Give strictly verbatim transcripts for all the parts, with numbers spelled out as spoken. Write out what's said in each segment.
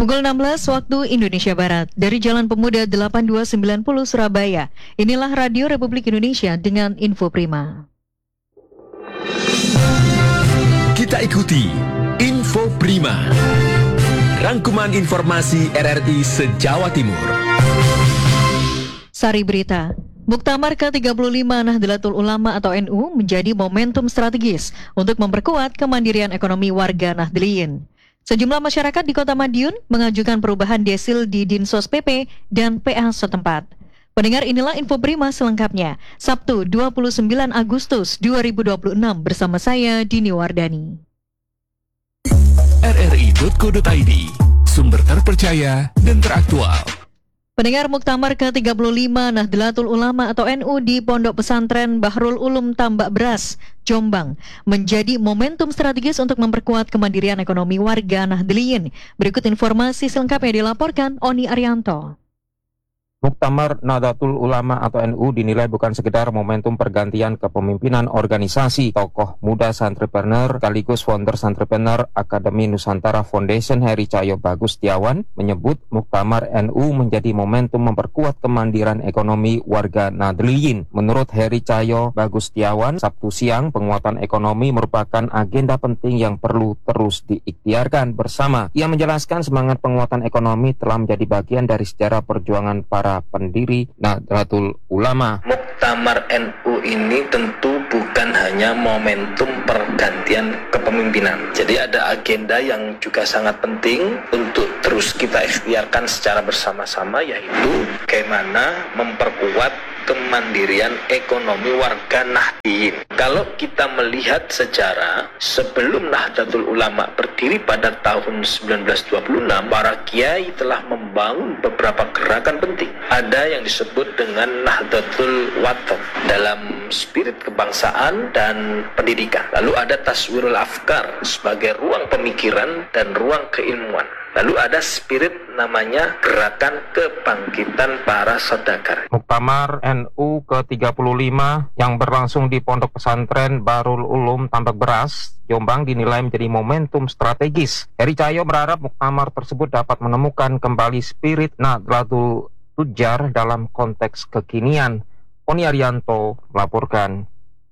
Pukul enam belas waktu Indonesia Barat, dari Jalan Pemuda delapan dua sembilan nol Surabaya. Inilah Radio Republik Indonesia dengan Info Prima. Kita ikuti Info Prima, rangkuman informasi R R I se-Jawa Timur. Sari berita, Muktamar ke tiga puluh lima Nahdlatul Ulama atau N U menjadi momentum strategis untuk memperkuat kemandirian ekonomi warga Nahdliyin. Sejumlah masyarakat di Kota Madiun mengajukan perubahan desil di Dinsos P P dan P A setempat. Pendengar, inilah Info Prima selengkapnya, Sabtu dua puluh sembilan Agustus dua ribu dua puluh enam bersama saya Dini Wardani. R R I titik co titik I D, sumber terpercaya dan teraktual. Pendengar, Muktamar ke tiga puluh lima Nahdlatul Ulama atau N U di Pondok Pesantren Bahrul Ulum Tambak Beras, Jombang, menjadi momentum strategis untuk memperkuat kemandirian ekonomi warga Nahdliyin. Berikut informasi selengkapnya dilaporkan Oni Arianto. Muktamar Nahdlatul Ulama atau N U dinilai bukan sekedar momentum pergantian kepemimpinan organisasi. Tokoh muda santrepreneur sekaligus founder Santrepreneur Akademi Nusantara Foundation Heri Cahyo Bagus Setiawan menyebut Muktamar N U menjadi momentum memperkuat kemandirian ekonomi warga Nahdliyin. Menurut Heri Cahyo Bagus Setiawan, Sabtu siang penguatan ekonomi merupakan agenda penting yang perlu terus diikhtiarkan bersama. Ia menjelaskan semangat penguatan ekonomi telah menjadi bagian dari sejarah perjuangan para pendiri Nahdlatul Ulama. Muktamar N U ini tentu bukan hanya momentum pergantian kepemimpinan. Jadi ada agenda yang juga sangat penting untuk terus kita ikhtiarkan secara bersama-sama, yaitu bagaimana memperkuat kemandirian ekonomi warga Nahdliyin. Kalau kita melihat sejarah, sebelum Nahdlatul Ulama berdiri pada tahun sembilan belas dua puluh enam, para kiai telah membangun beberapa gerakan penting. Ada yang disebut dengan Nahdlatul Watan dalam spirit kebangsaan dan pendidikan. Lalu ada Taswirul Afkar sebagai ruang pemikiran dan ruang keilmuan. Lalu ada spirit namanya Gerakan Kebangkitan Para Saudagar. Muktamar N U ke tiga puluh lima yang berlangsung di Pondok Pesantren Bahrul Ulum Tambak Beras, Jombang dinilai menjadi momentum strategis. Heri Cahyo berharap muktamar tersebut dapat menemukan kembali spirit Nahdlatul Tujar dalam konteks kekinian. Oni Arianto melaporkan.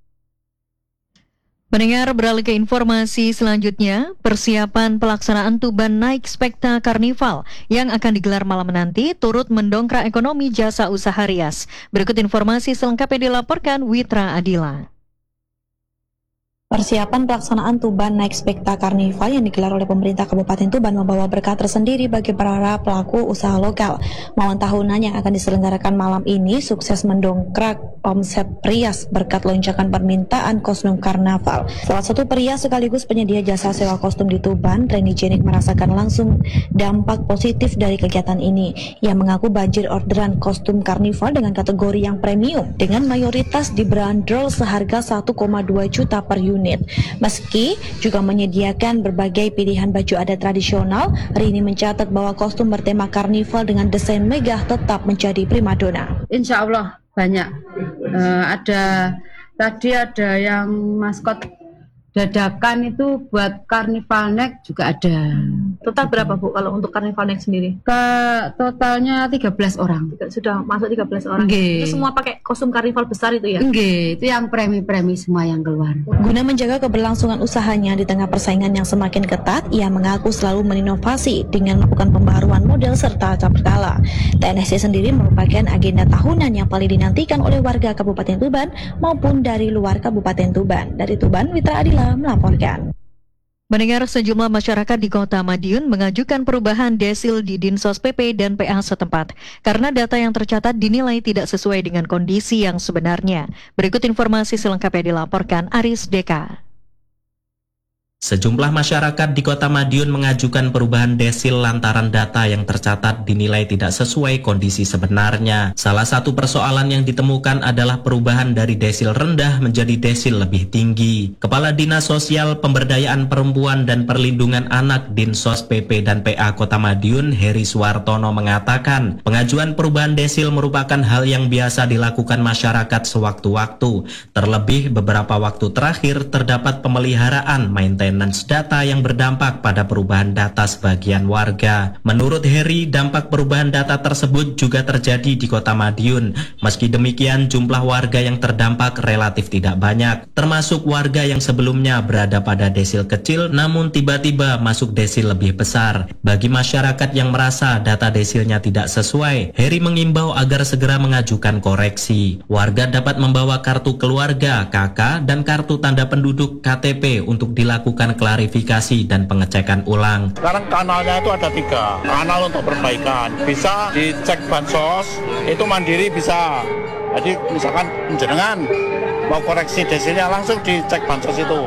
Mendengar, beralih ke informasi selanjutnya, persiapan pelaksanaan Tuban Night Spekta Karnival yang akan digelar malam nanti turut mendongkrak ekonomi jasa usaha rias. Berikut informasi selengkapnya dilaporkan Witra Adila. Persiapan pelaksanaan Tuban Night Spekta Karnival yang digelar oleh pemerintah Kabupaten Tuban membawa berkah tersendiri bagi para pelaku usaha lokal. Momen tahunan yang akan diselenggarakan malam ini sukses mendongkrak omset rias berkat lonjakan permintaan kostum karnaval. Salah satu perias sekaligus penyedia jasa sewa kostum di Tuban, Reni Jenik, merasakan langsung dampak positif dari kegiatan ini. Ia mengaku banjir orderan kostum karnival dengan kategori yang premium dengan mayoritas dibanderol seharga satu koma dua juta per unit. Meski juga menyediakan berbagai pilihan baju adat tradisional, Rini mencatat bahwa kostum bertema karnival dengan desain megah tetap menjadi primadona. Insya Allah banyak. Uh, ada tadi ada yang maskot dadakan itu buat Carnival Neck juga ada. Total berapa Bu kalau untuk Carnival Neck sendiri? Ke totalnya tiga belas orang. Sudah masuk tiga belas orang. Nggih. Itu semua pakai kostum karnival besar itu ya? Nggih, itu yang premi-premi semua yang keluar. Guna menjaga keberlangsungan usahanya di tengah persaingan yang semakin ketat, ia mengaku selalu menginovasi dengan melakukan pembaharuan model serta acap berkala. T N S C sendiri merupakan agenda tahunan yang paling dinantikan oleh warga Kabupaten Tuban maupun dari luar Kabupaten Tuban. Dari Tuban, Witra Adila melaporkan. Mendengar, sejumlah masyarakat di Kota Madiun mengajukan perubahan desil di Dinsos P P dan P A setempat karena data yang tercatat dinilai tidak sesuai dengan kondisi yang sebenarnya. Berikut informasi selengkapnya dilaporkan Aris Deka. Sejumlah masyarakat di Kota Madiun mengajukan perubahan desil lantaran data yang tercatat dinilai tidak sesuai kondisi sebenarnya. Salah satu persoalan yang ditemukan adalah perubahan dari desil rendah menjadi desil lebih tinggi. Kepala Dinas Sosial Pemberdayaan Perempuan dan Perlindungan Anak Dinsos P P dan P A Kota Madiun, Heri Suwartono, mengatakan pengajuan perubahan desil merupakan hal yang biasa dilakukan masyarakat sewaktu-waktu. Terlebih beberapa waktu terakhir terdapat pemeliharaan maintenance maintenance data yang berdampak pada perubahan data sebagian warga. Menurut Heri, dampak perubahan data tersebut juga terjadi di Kota Madiun. Meski demikian, jumlah warga yang terdampak relatif tidak banyak, termasuk warga yang sebelumnya berada pada desil kecil namun tiba-tiba masuk desil lebih besar. Bagi masyarakat yang merasa data desilnya tidak sesuai, Heri mengimbau agar segera mengajukan koreksi. Warga dapat membawa kartu keluarga K K dan kartu tanda penduduk K T P untuk dilakukan klarifikasi dan pengecekan ulang. Sekarang kanalnya itu ada tiga, kanal untuk perbaikan. Bisa dicek bansos, itu mandiri bisa. Jadi misalkan jenengan mau koreksi desilnya langsung dicek bansos itu.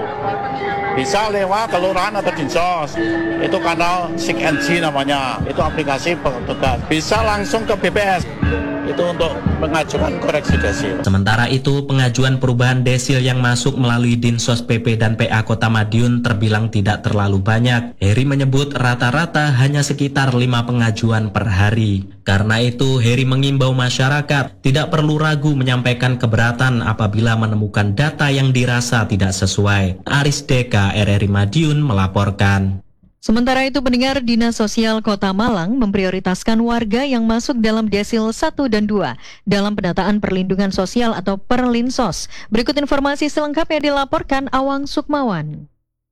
Bisa lewat kelurahan atau dinsos, itu kanal Sik N G namanya, itu aplikasi petugas. Bisa langsung ke B P S, itu untuk mengajukan koreksi desil. Sementara itu, pengajuan perubahan desil yang masuk melalui Dinsos P P dan P A Kota Madiun terbilang tidak terlalu banyak. Heri menyebut rata-rata hanya sekitar lima pengajuan per hari. Karena itu, Heri mengimbau masyarakat tidak perlu ragu menyampaikan keberatan apabila menemukan data yang dirasa tidak sesuai. Aris Deka, R R I Madiun melaporkan. Sementara itu, pendengar, Dinas Sosial Kota Malang memprioritaskan warga yang masuk dalam desil satu dan dua dalam pendataan perlindungan sosial atau Perlinsos. Berikut informasi selengkapnya dilaporkan Awang Sukmawan.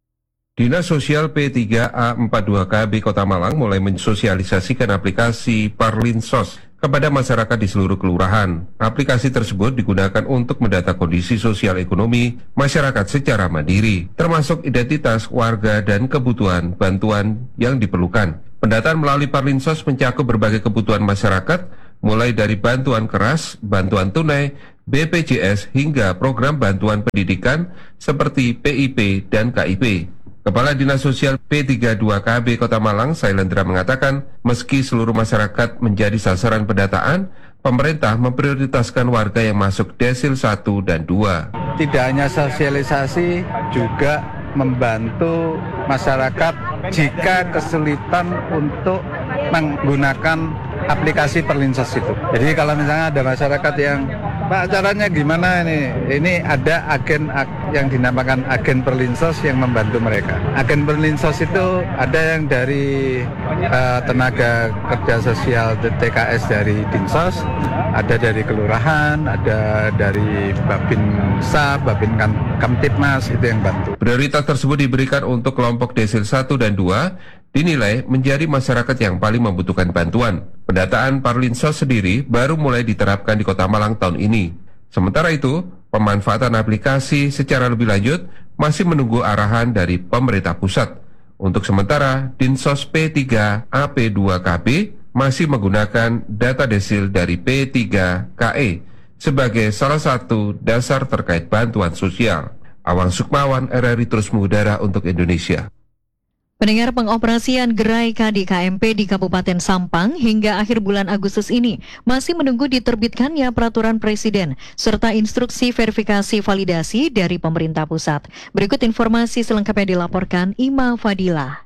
Dinas Sosial P tiga A empat dua K B Kota Malang mulai mensosialisasikan aplikasi Perlinsos kepada masyarakat di seluruh kelurahan. Aplikasi tersebut digunakan untuk mendata kondisi sosial ekonomi masyarakat secara mandiri, termasuk identitas warga dan kebutuhan bantuan yang diperlukan. Pendataan melalui Perlinsos mencakup berbagai kebutuhan masyarakat, mulai dari bantuan keras, bantuan tunai, B P J S, hingga program bantuan pendidikan seperti P I P dan K I P. Kepala Dinas Sosial P tiga dua K B Kota Malang, Sailendra, mengatakan meski seluruh masyarakat menjadi sasaran pendataan, pemerintah memprioritaskan warga yang masuk desil satu dan dua. Tidak hanya sosialisasi, juga membantu masyarakat jika kesulitan untuk menggunakan aplikasi Perlinsos itu. Jadi kalau misalnya ada masyarakat yang, Pak, caranya gimana ini? Ini ada agen yang dinamakan agen Perlinsos yang membantu mereka. Agen Perlinsos itu ada yang dari uh, tenaga kerja sosial T K S dari Dinsos, ada dari kelurahan, ada dari Babinsa, Babin Kamtipmas, itu yang bantu. Prioritas tersebut diberikan untuk kelompok desil satu dan dua, dinilai menjadi masyarakat yang paling membutuhkan bantuan. Pendataan Perlinsos sendiri baru mulai diterapkan di Kota Malang tahun ini. Sementara itu, pemanfaatan aplikasi secara lebih lanjut masih menunggu arahan dari pemerintah pusat. Untuk sementara, Dinsos P tiga A P dua K B masih menggunakan data desil dari P tiga K E sebagai salah satu dasar terkait bantuan sosial. Awang Sukmawan, R R I terus mengudara untuk Indonesia. Pendengar, pengoperasian gerai K D K M P di Kabupaten Sampang hingga akhir bulan Agustus ini masih menunggu diterbitkannya peraturan Presiden serta instruksi verifikasi validasi dari pemerintah pusat. Berikut informasi selengkapnya dilaporkan Ima Fadilah.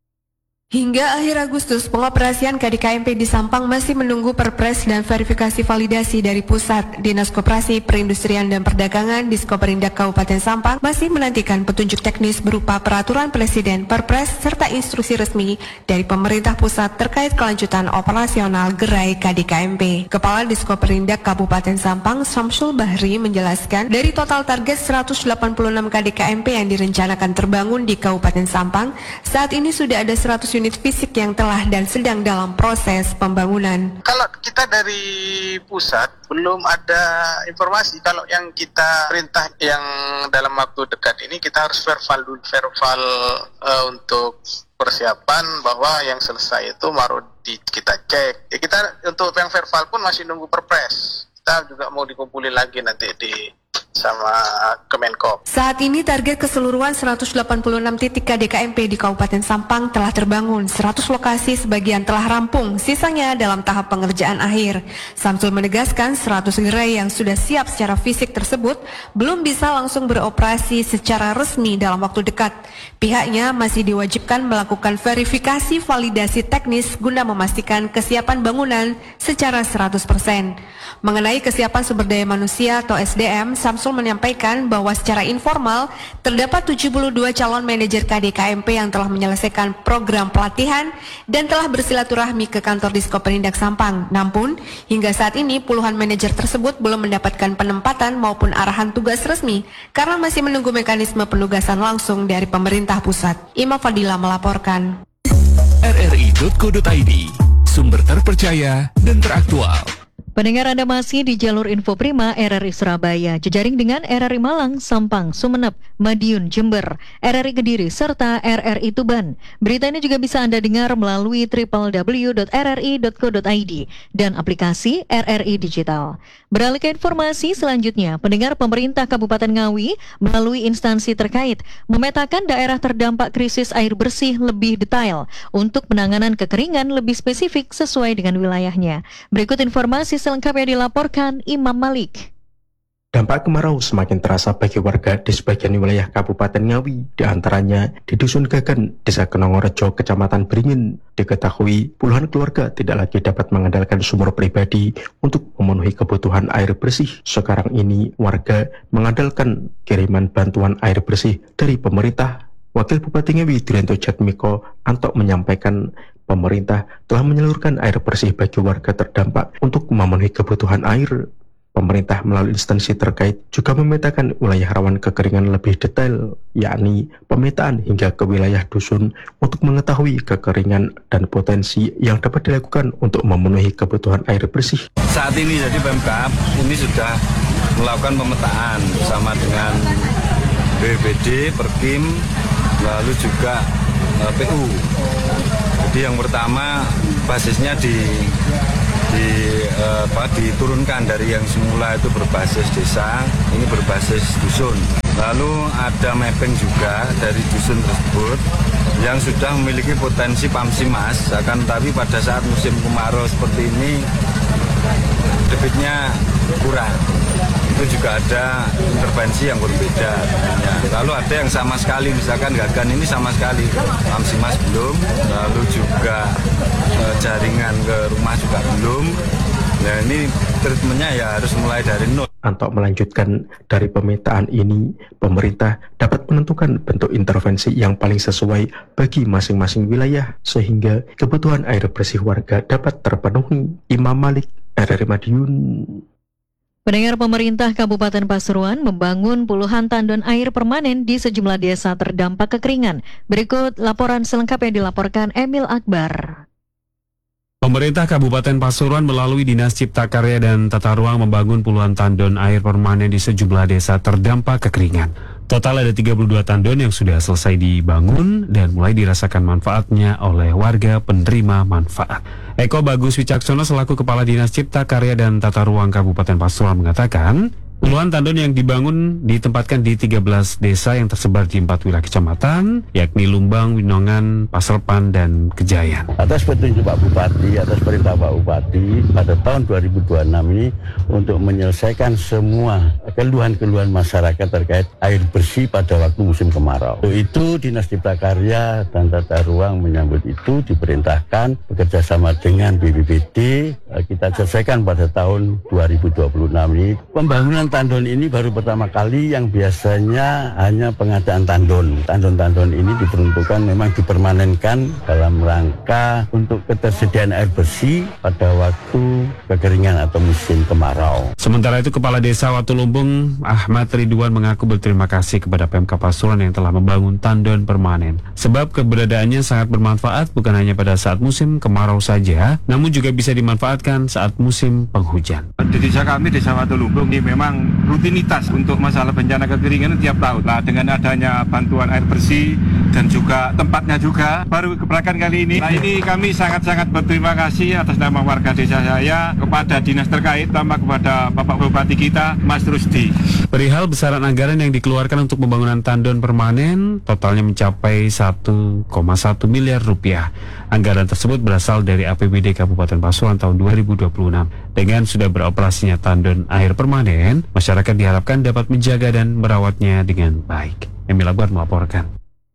Hingga akhir Agustus, pengoperasian K D K M P di Sampang masih menunggu perpres dan verifikasi validasi dari pusat. Dinas Koperasi, Perindustrian dan Perdagangan Diskoperindak Kabupaten Sampang masih menantikan petunjuk teknis berupa peraturan presiden, perpres, serta instruksi resmi dari pemerintah pusat terkait kelanjutan operasional gerai K D K M P. Kepala Diskoperindak Kabupaten Sampang, Samsul Bahri, menjelaskan dari total target seratus delapan puluh enam K D K M P yang direncanakan terbangun di Kabupaten Sampang, saat ini sudah ada seratus unit fisik yang telah dan sedang dalam proses pembangunan. Kalau kita dari pusat belum ada informasi. Kalau yang kita perintah yang dalam waktu dekat ini kita harus verbal dulu, verbal uh, untuk persiapan bahwa yang selesai itu baru di, kita cek. Ya, kita untuk yang verbal pun masih nunggu perpres. Kita juga mau dikumpulin lagi nanti di sama Kemenko. Saat ini target keseluruhan seratus delapan puluh enam titik K D K M P di Kabupaten Sampang telah terbangun, seratus lokasi sebagian telah rampung, sisanya dalam tahap pengerjaan akhir. Samsul menegaskan seratus gerai yang sudah siap secara fisik tersebut belum bisa langsung beroperasi secara resmi dalam waktu dekat. Pihaknya masih diwajibkan melakukan verifikasi validasi teknis guna memastikan kesiapan bangunan secara seratus persen. Mengenai kesiapan sumber daya manusia atau S D M, Samsul Samsul menyampaikan bahwa secara informal terdapat tujuh puluh dua calon manajer K D K M P yang telah menyelesaikan program pelatihan dan telah bersilaturahmi ke kantor Diskoperindak Sampang. Namun, hingga saat ini puluhan manajer tersebut belum mendapatkan penempatan maupun arahan tugas resmi karena masih menunggu mekanisme penugasan langsung dari pemerintah pusat. Ima Fadila melaporkan. R R I titik co titik I D, sumber terpercaya dan teraktual. Pendengar, Anda masih di jalur Info Prima R R I Surabaya, jejaring dengan R R I Malang, Sampang, Sumeneb, Madiun, Jember, R R I Kediri, serta R R I Tuban. Berita ini juga bisa Anda dengar melalui w w w titik r r i titik co titik i d dan aplikasi R R I Digital. Beralih ke informasi selanjutnya, pendengar, pemerintah Kabupaten Ngawi melalui instansi terkait memetakan daerah terdampak krisis air bersih lebih detail untuk penanganan kekeringan lebih spesifik sesuai dengan wilayahnya. Berikut informasi selengkapnya dilaporkan Imam Malik. Dampak kemarau semakin terasa bagi warga di sebagian wilayah Kabupaten Ngawi, di antaranya di Dusun Gagan, Desa Kenongorejo, Kecamatan Beringin. Diketahui puluhan keluarga tidak lagi dapat mengandalkan sumur pribadi untuk memenuhi kebutuhan air bersih. Sekarang ini warga mengandalkan kiriman bantuan air bersih dari pemerintah. Wakil Bupati Ngawi Durianto Jatmiko Anto menyampaikan pemerintah telah menyalurkan air bersih bagi warga terdampak untuk memenuhi kebutuhan air. Pemerintah melalui instansi terkait juga memetakan wilayah rawan kekeringan lebih detail, yakni pemetaan hingga ke wilayah dusun untuk mengetahui kekeringan dan potensi yang dapat dilakukan untuk memenuhi kebutuhan air bersih. Saat ini jadi Pemkab ini sudah melakukan pemetaan bersama dengan B P B D, Perkim, lalu juga uh, P U. Jadi yang pertama basisnya di di uh, apa, diturunkan dari yang semula itu berbasis desa, ini berbasis dusun. Lalu ada mapping juga dari dusun tersebut yang sudah memiliki potensi Pamsimas, akan tapi pada saat musim kemarau seperti ini debitnya kurang. Itu juga ada intervensi yang berbeda tentunya. Lalu ada yang sama sekali, misalkan Gagan ini sama sekali Pamsimas belum, lalu juga e, jaringan ke rumah juga belum. Nah ini treatmentnya ya harus mulai dari nol. Anto melanjutkan, dari pemetaan ini pemerintah dapat menentukan bentuk intervensi yang paling sesuai bagi masing-masing wilayah sehingga kebutuhan air bersih warga dapat terpenuhi. Imam Malik, R R I Madiun. Pendengar, pemerintah Kabupaten Pasuruan membangun puluhan tandon air permanen di sejumlah desa terdampak kekeringan. Berikut laporan selengkapnya dilaporkan Emil Akbar. Pemerintah Kabupaten Pasuruan melalui Dinas Cipta Karya dan Tata Ruang membangun puluhan tandon air permanen di sejumlah desa terdampak kekeringan. Total ada tiga puluh dua tandon yang sudah selesai dibangun dan mulai dirasakan manfaatnya oleh warga penerima manfaat. Eko Bagus Wicaksono selaku Kepala Dinas Cipta Karya dan Tata Ruang Kabupaten Pasuruan mengatakan, puluhan tandon yang dibangun ditempatkan di tiga belas desa yang tersebar di empat wilayah kecamatan, yakni Lumbang, Winongan, Paselpan, dan Kejayan. Atas petunjuk Pak Bupati, atas perintah Pak Bupati, pada tahun dua ribu dua puluh enam ini untuk menyelesaikan semua keluhan-keluhan masyarakat terkait air bersih pada waktu musim kemarau. Untuk itu Dinas Cipta Karya dan Tata Ruang menyambut itu, diperintahkan bekerjasama dengan B P B D, kita selesaikan pada tahun dua ribu dua puluh enam ini. Pembangunan tandon ini baru pertama kali yang biasanya hanya pengadaan tandon. Tandon-tandon ini diperuntukkan memang dipermanenkan dalam rangka untuk ketersediaan air bersih pada waktu kekeringan atau musim kemarau. Sementara itu Kepala Desa Watulumbung Ahmad Ridwan mengaku berterima kasih kepada Pemkab Pasuruan yang telah membangun tandon permanen. Sebab keberadaannya sangat bermanfaat bukan hanya pada saat musim kemarau saja, namun juga bisa dimanfaatkan saat musim penghujan. Di desa kami, Desa Watulumbung ini memang rutinitas untuk masalah bencana kekeringan tiap tahun. Nah, dengan adanya bantuan air bersih dan juga tempatnya juga baru keberangkatan kali ini. Nah, ini kami sangat-sangat berterima kasih atas nama warga desa saya kepada dinas terkait, terutama kepada Bapak Bupati kita, Mas Rusdi. Perihal besaran anggaran yang dikeluarkan untuk pembangunan tandon permanen totalnya mencapai satu koma satu miliar rupiah. Anggaran tersebut berasal dari A P B D Kabupaten Pasuruan tahun dua ribu dua puluh enam. Dengan sudah beroperasinya tandon air permanen, masyarakat diharapkan dapat menjaga dan merawatnya dengan baik. Emil Akbar melaporkan.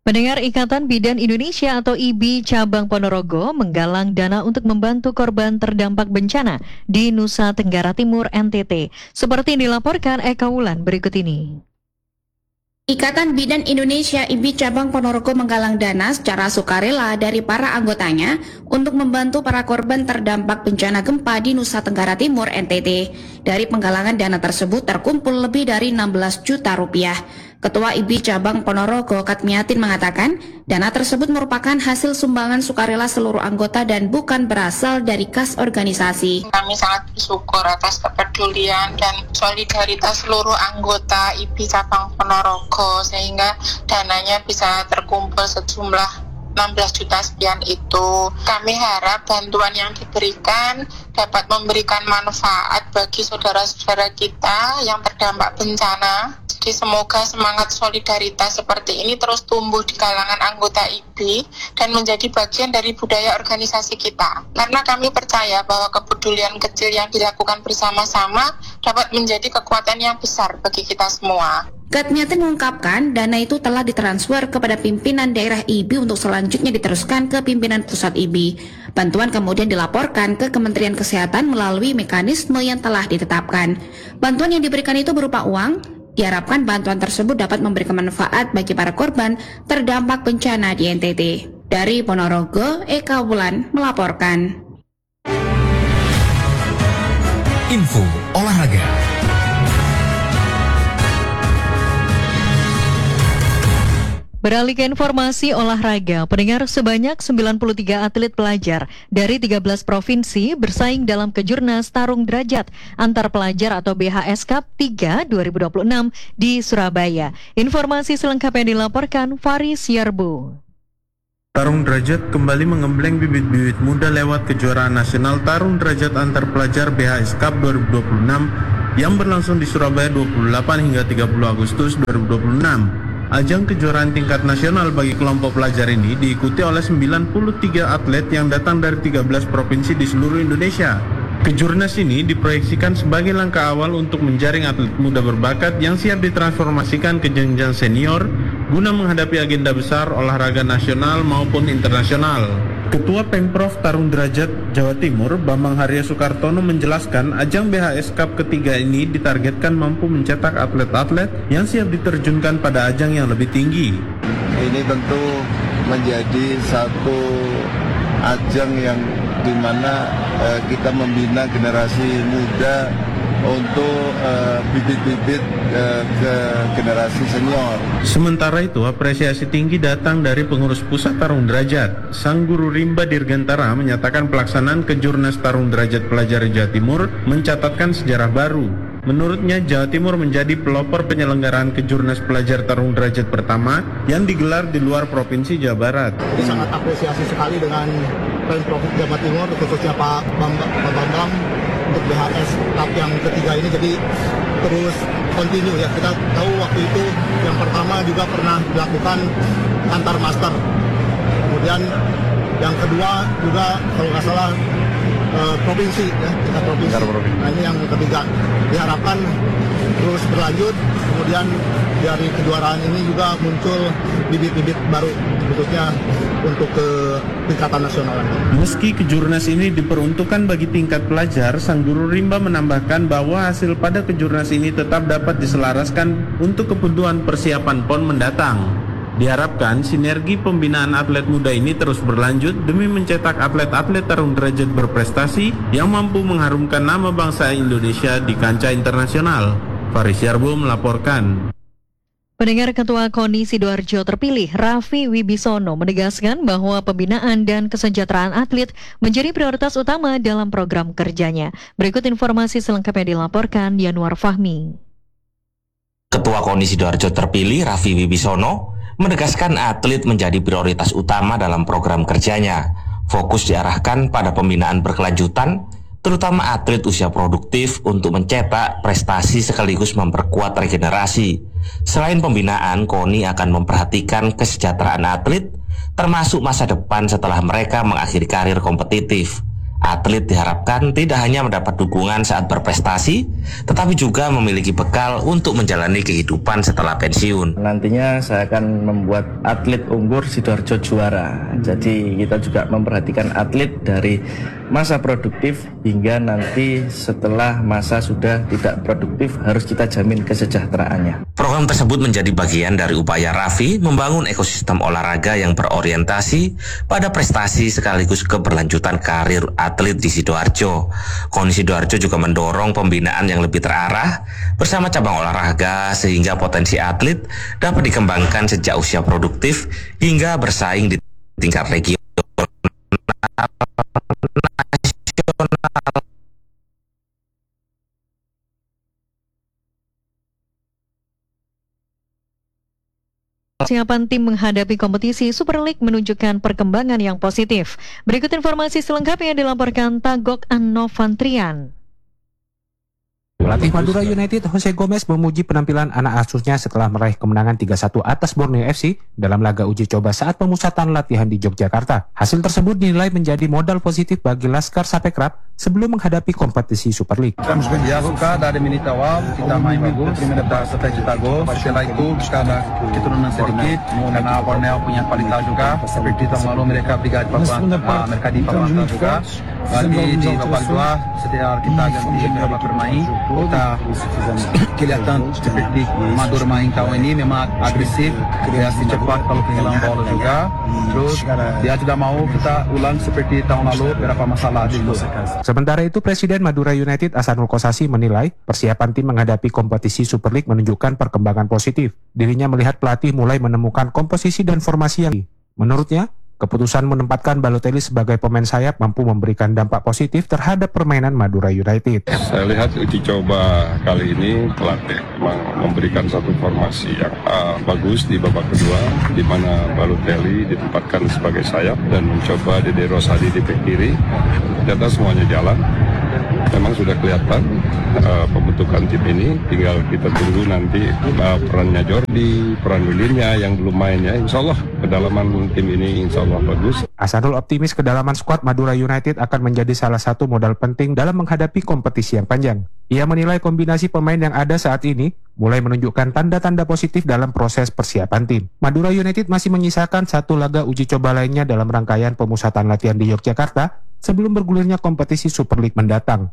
Pendengar, Ikatan Bidan Indonesia atau I B I Cabang Ponorogo menggalang dana untuk membantu korban terdampak bencana di Nusa Tenggara Timur N T T. Seperti yang dilaporkan Eka Wulan berikut ini. Ikatan Bidan Indonesia I B I Cabang Ponorogo menggalang dana secara sukarela dari para anggotanya untuk membantu para korban terdampak bencana gempa di Nusa Tenggara Timur N T T. Dari penggalangan dana tersebut terkumpul lebih dari enam belas juta rupiah. Ketua I B I Cabang Ponorogo Katmiatin mengatakan, dana tersebut merupakan hasil sumbangan sukarela seluruh anggota dan bukan berasal dari kas organisasi. Kami sangat bersyukur atas kepedulian dan solidaritas seluruh anggota I B I Cabang Ponorogo sehingga dananya bisa terkumpul sejumlah enam belas juta sekian itu. Kami harap bantuan yang diberikan dapat memberikan manfaat bagi saudara-saudara kita yang terdampak bencana. Jadi semoga semangat solidaritas seperti ini terus tumbuh di kalangan anggota I B I dan menjadi bagian dari budaya organisasi kita. Karena kami percaya bahwa kepedulian kecil yang dilakukan bersama-sama dapat menjadi kekuatan yang besar bagi kita semua. Katmiatin mengungkapkan dana itu telah ditransfer kepada pimpinan daerah I B I untuk selanjutnya diteruskan ke pimpinan pusat I B I. Bantuan kemudian dilaporkan ke Kementerian Kesehatan melalui mekanisme yang telah ditetapkan. Bantuan yang diberikan itu berupa uang. Diharapkan bantuan tersebut dapat memberikan manfaat bagi para korban terdampak bencana di N T T. Dari Ponorogo, Eka Wulan melaporkan. Info olahraga. Beralih ke informasi olahraga, pendengar, sebanyak sembilan puluh tiga atlet pelajar dari tiga belas provinsi bersaing dalam Kejurnas Tarung Derajat antar pelajar atau B H S Cup tiga dua ribu dua puluh enam di Surabaya. Informasi selengkapnya dilaporkan Faris Yarbu. Tarung Derajat kembali mengembleng bibit-bibit muda lewat kejuaraan nasional Tarung Derajat antar pelajar B H S Cup dua ribu dua puluh enam yang berlangsung di Surabaya dua puluh delapan hingga tiga puluh Agustus dua ribu dua puluh enam. Ajang kejuaraan tingkat nasional bagi kelompok pelajar ini diikuti oleh sembilan puluh tiga atlet yang datang dari tiga belas provinsi di seluruh Indonesia. Kejurnas ini diproyeksikan sebagai langkah awal untuk menjaring atlet muda berbakat yang siap ditransformasikan ke jenjang senior guna menghadapi agenda besar olahraga nasional maupun internasional. Ketua Pemprov Tarung Derajat Jawa Timur, Bambang Harya Soekartono menjelaskan ajang B H S Cup ketiga ini ditargetkan mampu mencetak atlet-atlet yang siap diterjunkan pada ajang yang lebih tinggi. Ini tentu menjadi satu ajang yang dimana uh, kita membina generasi muda untuk uh, bibit-bibit uh, ke generasi senior. Sementara itu, apresiasi tinggi datang dari pengurus pusat Tarung Derajat. Sang Guru Rimba Dirgantara menyatakan pelaksanaan Kejurnas Tarung Derajat Pelajar Jawa Timur mencatatkan sejarah baru. Menurutnya, Jawa Timur menjadi pelopor penyelenggaraan Kejurnas Pelajar Tarung Derajat pertama yang digelar di luar Provinsi Jawa Barat. Ini sangat apresiasi sekali dengan Pemprov Jawa Timur, khususnya Pak Bambang, Pak Bambang untuk B H S Cup yang ketiga ini, jadi terus continue ya. Kita tahu waktu itu yang pertama juga pernah dilakukan antar master, kemudian yang kedua juga kalau nggak salah uh, provinsi ya, kita provinsi. Nah ini yang ketiga, diharapkan terus berlanjut, kemudian dari kejuaraan ini juga muncul bibit-bibit baru, khususnya untuk ke tingkatan nasional. Meski Kejurnas ini diperuntukkan bagi tingkat pelajar, Sang Guru Rimba menambahkan bahwa hasil pada Kejurnas ini tetap dapat diselaraskan untuk kebutuhan persiapan P O N mendatang. Diharapkan sinergi pembinaan atlet muda ini terus berlanjut demi mencetak atlet-atlet tarung derajat berprestasi yang mampu mengharumkan nama bangsa Indonesia di kancah internasional. Faris Yarbo melaporkan. Pendengar, Ketua KONI Sidoarjo terpilih Raffi Wibisono menegaskan bahwa pembinaan dan kesejahteraan atlet menjadi prioritas utama dalam program kerjanya. Berikut informasi selengkapnya dilaporkan Yanuar Fahmi. Ketua KONI Sidoarjo terpilih Raffi Wibisono menegaskan atlet menjadi prioritas utama dalam program kerjanya. Fokus diarahkan pada pembinaan berkelanjutan, terutama atlet usia produktif untuk mencetak prestasi sekaligus memperkuat regenerasi. Selain pembinaan, KONI akan memperhatikan kesejahteraan atlet, termasuk masa depan setelah mereka mengakhiri karir kompetitif. Atlet diharapkan tidak hanya mendapat dukungan saat berprestasi, tetapi juga memiliki bekal untuk menjalani kehidupan setelah pensiun. Nantinya saya akan membuat atlet unggur Sidoarjo juara. Jadi kita juga memperhatikan atlet dari masa produktif hingga nanti setelah masa sudah tidak produktif harus kita jamin kesejahteraannya. Program tersebut menjadi bagian dari upaya Raffi membangun ekosistem olahraga yang berorientasi pada prestasi sekaligus keberlanjutan karir atlet di Sidoarjo. KONI Sidoarjo juga mendorong pembinaan yang lebih terarah bersama cabang olahraga sehingga potensi atlet dapat dikembangkan sejak usia produktif hingga bersaing di tingkat regional, nasional. Persiapan tim menghadapi kompetisi Super League menunjukkan perkembangan yang positif. Berikut informasi selengkapnya dilaporkan Tagok Anofantrian. Pelatih Madura United Jose Gomez memuji penampilan anak asuhnya setelah meraih kemenangan tiga satu atas Borneo F C dalam laga uji coba saat pemusatan latihan di Yogyakarta. Hasil tersebut dinilai menjadi modal positif bagi Laskar Sapekrab sebelum menghadapi kompetisi Super League. Ya, suka dari menit awal kita main bagus, kita setelah kita gol, setelah itu kita ada keturunan sedikit karena Borneo punya kualitas juga. Seperti tahun lalu mereka Brigade Papua, uh, mereka di Papua juga. Jadi di babak dua setelah kita ganti babak bermain, kita kelihatan seperti Madura main tahun ini memang agresif, kreasi cepat kalau kehilangan bola juga. Terus dia tidak mau kita ulang seperti tahun lalu beberapa masalah dulu. Sementara itu Presiden Madura United Ahsanul Kossasi menilai persiapan tim menghadapi kompetisi Super League menunjukkan perkembangan positif. Dirinya melihat pelatih mulai menemukan komposisi dan formasi yang menurutnya keputusan menempatkan Balotelli sebagai pemain sayap mampu memberikan dampak positif terhadap permainan Madura United. Saya lihat uji coba kali ini pelatih memang memberikan satu formasi yang uh, bagus di babak kedua, di mana Balotelli ditempatkan sebagai sayap dan mencoba Dede Rosadi di bek kiri. Ternyata semuanya jalan. Memang sudah kelihatan uh, pembentukan tim ini, tinggal kita tunggu nanti uh, perannya Jordi, peran Wilinnya yang belum main ya. Insya Allah kedalaman tim ini insya Allah bagus. Ahsanul optimis kedalaman skuad Madura United akan menjadi salah satu modal penting dalam menghadapi kompetisi yang panjang. Ia menilai kombinasi pemain yang ada saat ini mulai menunjukkan tanda-tanda positif dalam proses persiapan tim. Madura United masih menyisakan satu laga uji coba lainnya dalam rangkaian pemusatan latihan di Yogyakarta sebelum bergulirnya kompetisi Super League mendatang.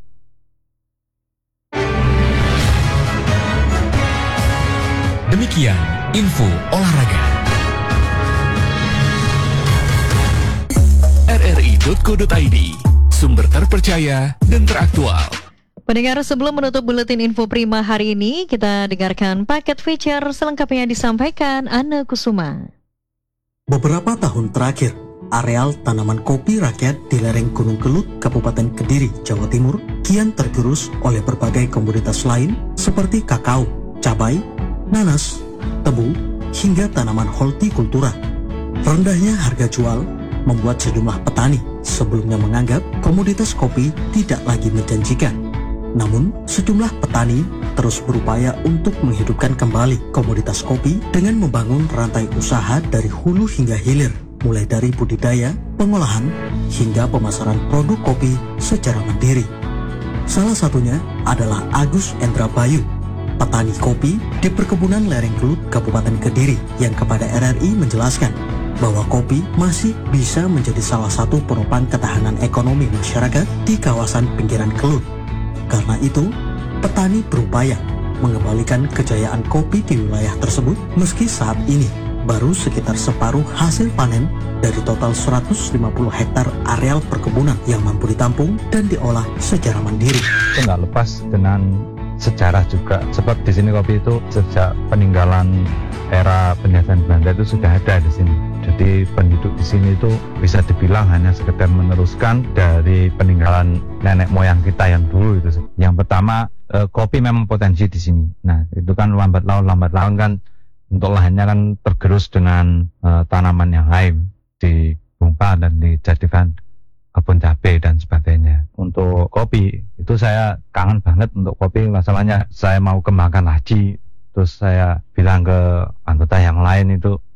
Demikian info olahraga. R R I titik co titik I D, sumber terpercaya dan teraktual. Pendengar, sebelum menutup buletin Info Prima hari ini, kita dengarkan paket feature selengkapnya disampaikan Ana Kusuma. Beberapa tahun terakhir, areal tanaman kopi rakyat di lereng Gunung Kelut, Kabupaten Kediri, Jawa Timur, kian tergerus oleh berbagai komoditas lain seperti kakao, cabai, nanas, tebu, hingga tanaman hortikultura. Rendahnya harga jual membuat sejumlah petani sebelumnya menganggap komoditas kopi tidak lagi menjanjikan. Namun, sejumlah petani terus berupaya untuk menghidupkan kembali komoditas kopi dengan membangun rantai usaha dari hulu hingga hilir, mulai dari budidaya, pengolahan, hingga pemasaran produk kopi secara mandiri. Salah satunya adalah Agus Endra Bayu, petani kopi di perkebunan lereng Kelut, Kabupaten Kediri, yang kepada R R I menjelaskan bahwa kopi masih bisa menjadi salah satu penopang ketahanan ekonomi masyarakat di kawasan pinggiran Kelut. Karena itu, petani berupaya mengembalikan kejayaan kopi di wilayah tersebut meski saat ini baru sekitar separuh hasil panen dari total seratus lima puluh hektar areal perkebunan yang mampu ditampung dan diolah secara mandiri. Itu nggak lepas dengan sejarah juga, sebab di sini kopi itu sejak peninggalan era penjajahan Belanda itu sudah ada di sini. Jadi penduduk di sini itu bisa dibilang hanya sekedar meneruskan dari peninggalan nenek moyang kita yang dulu itu. Yang pertama, eh, kopi memang potensi di sini. Nah, itu kan lambat laun lambat laun kan untuk lahannya kan tergerus dengan eh, tanaman yang lain, dibongkar dan dijadikan kebun cabai dan sebagainya. Untuk kopi itu saya kangen banget untuk kopi. Masalahnya saya mau kembangkan lagi, terus saya bilang ke anggota yang lain itu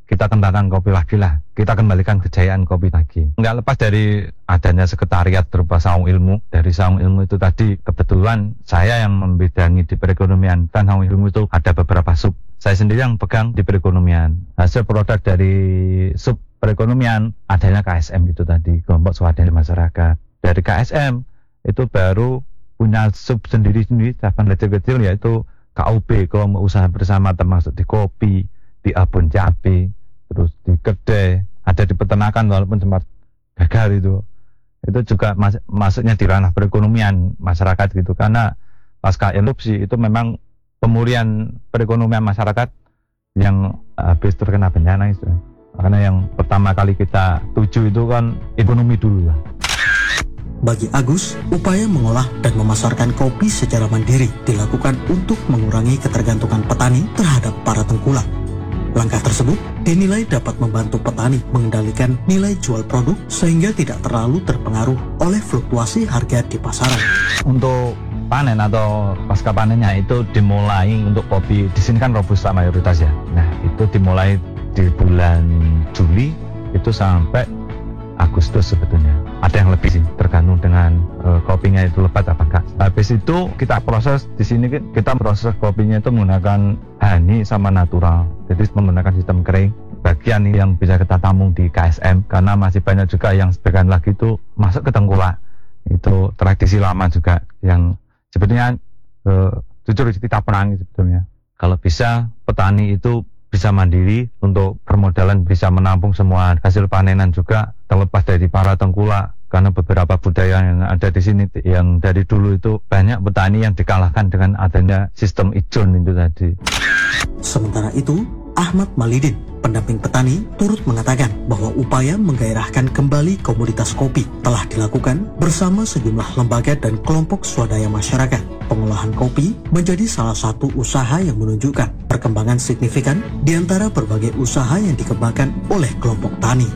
kita kembangkan kopi lagi lah, kita kembalikan kejayaan kopi lagi. Nggak lepas dari adanya sekretariat berupa Saung Ilmu. Dari Saung Ilmu itu tadi kebetulan saya yang membidangi di perekonomian, dan Saung Ilmu itu ada beberapa sub. Saya sendiri yang pegang di perekonomian. Hasil produk dari sub perekonomian adanya K S M itu tadi, kelompok swadaya masyarakat. Dari K S M itu baru punya sub sendiri-sendiri, cabang kecil-kecil, yaitu K U B, kelompok usaha bersama, termasuk di kopi, di abon cabai, terus di kedai, ada di peternakan walaupun sempat gagal itu. Itu juga mas masuknya di ranah perekonomian masyarakat gitu, karena pasca erupsi itu memang pemulihan perekonomian masyarakat yang habis terkena bencana itu. Karena yang pertama kali kita tuju itu kan ekonomi dulu lah. Bagi Agus, upaya mengolah dan memasarkan kopi secara mandiri dilakukan untuk mengurangi ketergantungan petani terhadap para tengkulak. Langkah tersebut dinilai dapat membantu petani mengendalikan nilai jual produk sehingga tidak terlalu terpengaruh oleh fluktuasi harga di pasaran. Untuk panen atau pasca panennya itu dimulai untuk kopi, di sini kan robusta mayoritas ya. Nah, itu dimulai di bulan Juli itu sampai Agustus sebetulnya. Ada yang lebih sih, tergantung dengan uh, kopinya itu lebat apa enggak. Habis itu kita proses di sini, kita proses kopinya itu menggunakan honey sama natural. Jadi menggunakan sistem kering. Bagian ini yang bisa kita tampung di K S M, karena masih banyak juga yang sebagian lagi itu masuk ke tengkulak. Itu tradisi lama juga yang sebetulnya uh, jujur kita perangi sebetulnya. Kalau bisa petani itu bisa mandiri untuk permodalan, bisa menampung semua hasil panenan juga terlepas dari para tengkulak, karena beberapa budaya yang ada di sini yang dari dulu itu banyak petani yang dikalahkan dengan adanya sistem ijon itu tadi. Sementara itu, Ahmad Malidin, pendamping petani, turut mengatakan bahwa upaya menggairahkan kembali komoditas kopi telah dilakukan bersama sejumlah lembaga dan kelompok swadaya masyarakat. Pengolahan kopi menjadi salah satu usaha yang menunjukkan perkembangan signifikan di antara berbagai usaha yang dikembangkan oleh kelompok tani.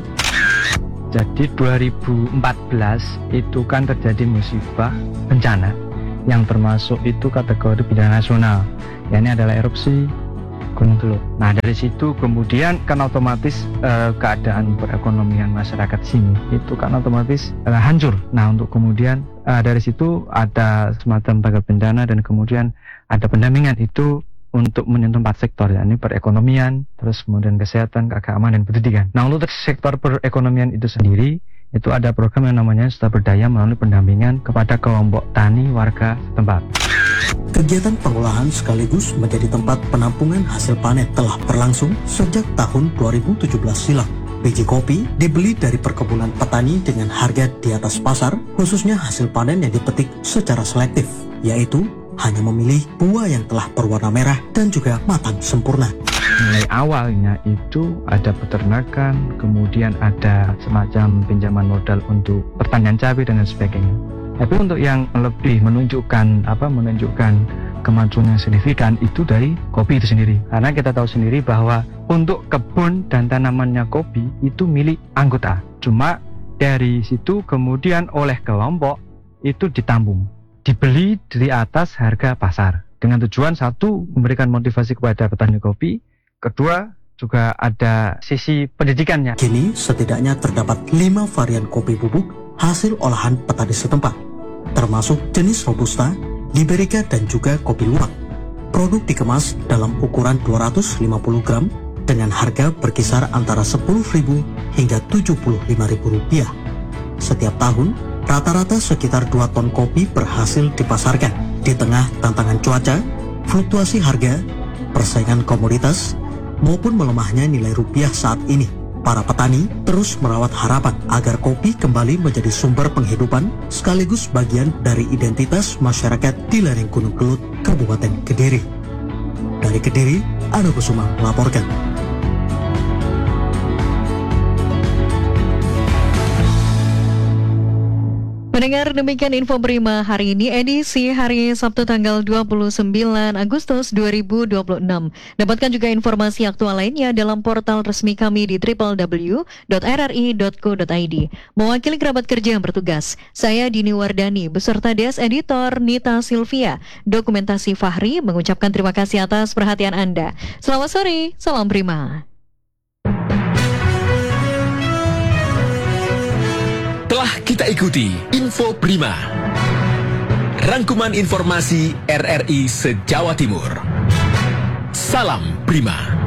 Jadi dua ribu empat belas itu kan terjadi musibah bencana yang termasuk itu kategori bencana nasional. Ya, ini adalah erupsi Gunung Kelut. Nah, dari situ kemudian kan otomatis eh, keadaan perekonomian masyarakat sini itu kan otomatis eh, hancur. Nah, untuk kemudian eh, dari situ ada semacam bagal bencana dan kemudian ada pendampingan itu untuk menyentuh empat sektor, yakni perekonomian, terus kemudian kesehatan, keagamaan, dan pendidikan. Nah, untuk sektor perekonomian itu sendiri, itu ada program yang namanya Suta Berdaya melalui pendampingan kepada kelompok tani warga setempat. Kegiatan pengolahan sekaligus menjadi tempat penampungan hasil panen telah berlangsung sejak tahun dua ribu tujuh belas silam. Biji kopi dibeli dari perkebunan petani dengan harga di atas pasar, khususnya hasil panen yang dipetik secara selektif, yaitu hanya memilih buah yang telah berwarna merah dan juga matang sempurna. Mulai awalnya itu ada peternakan, kemudian ada semacam pinjaman modal untuk pertanian cabai dan sebagainya. Tapi untuk yang lebih menunjukkan apa menunjukkan kemajuan yang signifikan itu dari kopi itu sendiri. Karena kita tahu sendiri bahwa untuk kebun dan tanamannya kopi itu milik anggota. Cuma dari situ kemudian oleh kelompok itu ditampung, dibeli dari atas harga pasar dengan tujuan satu memberikan motivasi kepada petani kopi, kedua juga ada sisi pendidikannya. Kini setidaknya terdapat lima varian kopi bubuk hasil olahan petani setempat, termasuk jenis Robusta, Liberica dan juga kopi luwak. Produk dikemas dalam ukuran dua ratus lima puluh gram dengan harga berkisar antara sepuluh ribu hingga tujuh puluh lima ribu rupiah. Setiap tahun, rata-rata sekitar dua ton kopi berhasil dipasarkan. Di tengah tantangan cuaca, fluktuasi harga, persaingan komoditas, maupun melemahnya nilai rupiah saat ini, para petani terus merawat harapan agar kopi kembali menjadi sumber penghidupan sekaligus bagian dari identitas masyarakat di lereng Gunung Kelut, Kabupaten Kediri. Dari Kediri, Anu Kusuma melaporkan. Mendengar demikian info Prima hari ini, edisi hari Sabtu tanggal dua puluh sembilan Agustus dua ribu dua puluh enam. Dapatkan juga informasi aktual lainnya dalam portal resmi kami di w w w dot r r i dot co dot i d. Mewakili kerabat kerja yang bertugas, saya Dini Wardani beserta Des Editor Nita Silvia, Dokumentasi Fahri mengucapkan terima kasih atas perhatian Anda. Selamat sore, salam Prima. Tetaplah kita ikuti Info Prima, rangkuman informasi R R I se-Jawa Timur. Salam Prima.